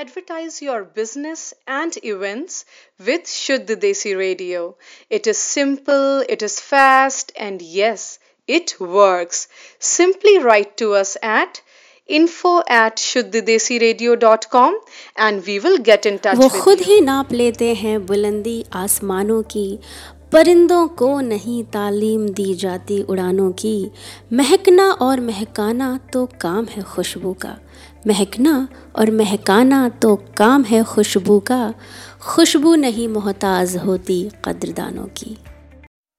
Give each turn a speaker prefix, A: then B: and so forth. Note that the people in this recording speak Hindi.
A: advertise your business and events with Shuddh Desi Radio. It is simple, it is fast, and yes, it works. Simply write to us at info@shuddhadesiradio.com and we will get in touch
B: वो
A: with
B: खुद
A: you.
B: ही नाप लेते हैं बुलंदी आसमानों की, परिंदों को नहीं तालीम दी जाती उड़ानों की। महकना और महकाना तो काम है खुशबू का, महकना और महकाना तो काम है खुशबू का। खुशबू नहीं मोहताज होती कद्रदानों की।